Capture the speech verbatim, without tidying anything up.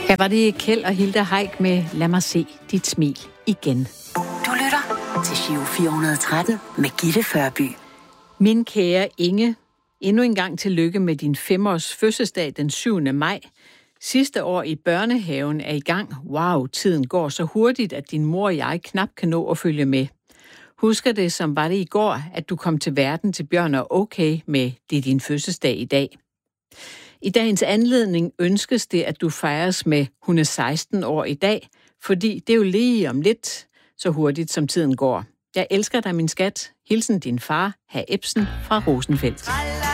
Her var det Kjeld og Hilda Heick med Lad mig se dit smil igen. Du lytter til Giro fire hundrede og tretten med Gitte Førby. Min kære Inge, endnu en gang tillykke med din femårs fødselsdag den syvende maj. Sidste år i børnehaven er i gang. Wow, tiden går så hurtigt, at din mor og jeg knap kan nå at følge med. Husker det, som var det i går, at du kom til verden til Bjørn og Okay med det din fødselsdag i dag. I dagens anledning ønskes det, at du fejres med hun er seksten år i dag, fordi det er jo lige om lidt, så hurtigt som tiden går. Jeg elsker dig, min skat. Hilsen din far, Hr. Ebsen fra Rosenfeldt.